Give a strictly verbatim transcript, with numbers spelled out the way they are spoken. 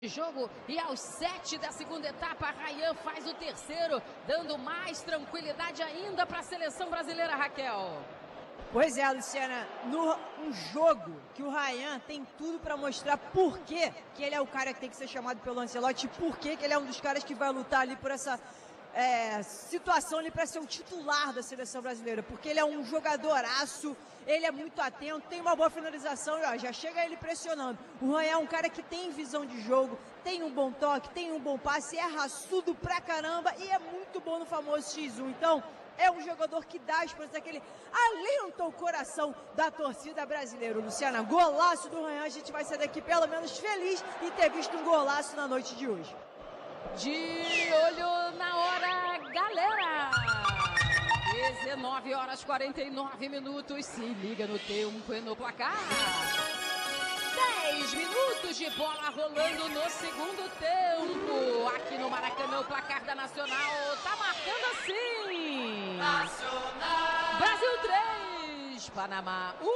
Jogo e aos sete da segunda etapa, Rayan faz o terceiro, dando mais tranquilidade ainda para a seleção brasileira, Raquel. Pois é, Luciana, no um jogo que o Rayan tem tudo para mostrar por que que ele é o cara que tem que ser chamado pelo Ancelotti, por que que ele é um dos caras que vai lutar ali por essa é, situação ali para ser o titular da seleção brasileira, porque ele é um jogadoraço, ele é muito atento, tem uma boa finalização e ó, já chega ele pressionando. O Rayan é um cara que tem visão de jogo, tem um bom toque, tem um bom passe, é raçudo pra caramba e é muito bom no famoso X um. Então, é um jogador que dá esperança, aquele alenta o coração da torcida brasileira. Luciana, golaço do Rayan, a gente vai sair daqui pelo menos feliz em ter visto um golaço na noite de hoje. De olho na hora, galera! dezenove horas e quarenta e nove minutos, se liga no tempo e no placar. dez minutos de bola rolando no segundo tempo. Aqui no Maracanã, o placar da Nacional tá marcando assim. Nacional! Brasil três, Panamá um.